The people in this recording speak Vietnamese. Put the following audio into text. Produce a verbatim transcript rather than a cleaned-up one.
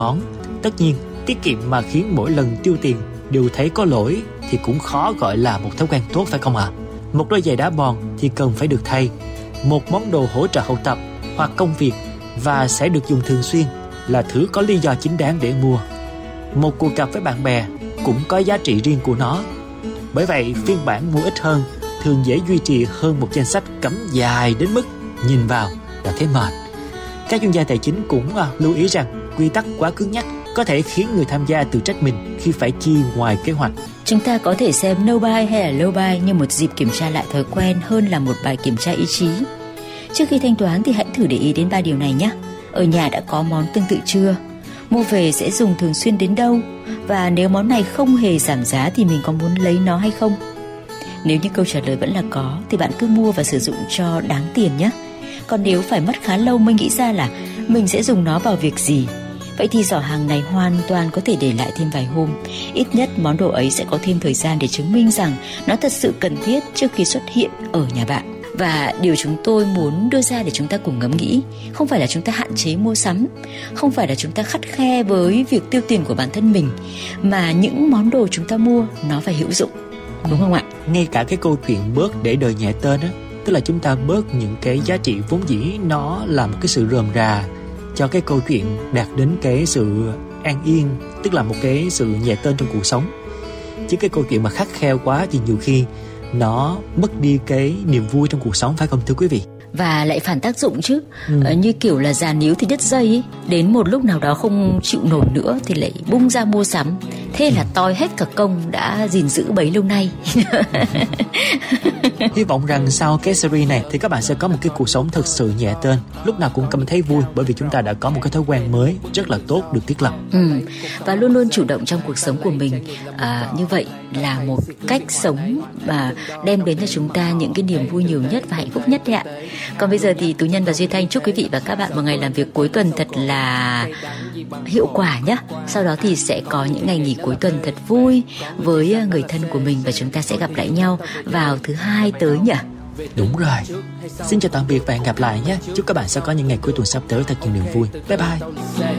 món. Tất nhiên, tiết kiệm mà khiến mỗi lần tiêu tiền đều thấy có lỗi thì cũng khó gọi là một thói quen tốt, phải không ạ? À? Một đôi giày đá bòn thì cần phải được thay. Một món đồ hỗ trợ học tập hoặc công việc và sẽ được dùng thường xuyên là thứ có lý do chính đáng để mua. Một cuộc gặp với bạn bè cũng có giá trị riêng của nó. Bởi vậy, phiên bản mua ít hơn thường dễ duy trì hơn một danh sách cắm dài đến mức nhìn vào đã thấy mệt. Các chuyên gia tài chính cũng à, lưu ý rằng quy tắc quá cứng nhắc có thể khiến người tham gia tự trách mình khi phải chi ngoài kế hoạch. Chúng ta có thể xem no buy hay là low buy như một dịp kiểm tra lại thói quen hơn là một bài kiểm tra ý chí. Trước khi thanh toán thì hãy thử để ý đến ba điều này nhé. Ở nhà đã có món tương tự chưa? Mua về sẽ dùng thường xuyên đến đâu? Và nếu món này không hề giảm giá thì mình có muốn lấy nó hay không? Nếu như câu trả lời vẫn là có thì bạn cứ mua và sử dụng cho đáng tiền nhé. Còn nếu phải mất khá lâu mới nghĩ ra là mình sẽ dùng nó vào việc gì, vậy thì giỏ hàng này hoàn toàn có thể để lại thêm vài hôm. Ít nhất món đồ ấy sẽ có thêm thời gian để chứng minh rằng nó thật sự cần thiết trước khi xuất hiện ở nhà bạn. Và điều chúng tôi muốn đưa ra để chúng ta cùng ngẫm nghĩ không phải là chúng ta hạn chế mua sắm, không phải là chúng ta khắt khe với việc tiêu tiền của bản thân mình, mà những món đồ chúng ta mua nó phải hữu dụng, đúng không ạ? Ngay cả cái câu chuyện bớt để đời nhẹ tên á, tức là chúng ta bớt những cái giá trị vốn dĩ nó là một cái sự rườm rà cho cái câu chuyện đạt đến cái sự an yên, tức là một cái sự nhẹ tên trong cuộc sống. Chứ cái câu chuyện mà khắt khe quá thì nhiều khi nó mất đi cái niềm vui trong cuộc sống, phải không thưa quý vị? Và lại phản tác dụng chứ. ừ. ờ, Như kiểu là già níu thì đứt dây ấy. Đến một lúc nào đó không chịu nổi nữa thì lại bung ra mua sắm. Thế là toi hết cả công đã gìn giữ bấy lâu nay. Hy vọng rằng sau cái series này thì các bạn sẽ có một cái cuộc sống thật sự nhẹ tên, lúc nào cũng cảm thấy vui, bởi vì chúng ta đã có một cái thói quen mới rất là tốt được thiết lập. ừ. Và luôn luôn chủ động trong cuộc sống của mình. à, Như vậy là một cách sống mà đem đến cho chúng ta những cái niềm vui nhiều nhất và hạnh phúc nhất đấy ạ. Còn bây giờ thì Tú Nhân và Duy Thanh chúc quý vị và các bạn một ngày làm việc cuối tuần thật là hiệu quả nhé. Sau đó thì sẽ có những ngày nghỉ cuối tuần thật vui với người thân của mình, và chúng ta sẽ gặp lại nhau vào thứ hai tới nhỉ? Đúng rồi. Xin chào tạm biệt và hẹn gặp lại nhé. Chúc các bạn sẽ có những ngày cuối tuần sắp tới thật nhiều niềm vui. Bye bye.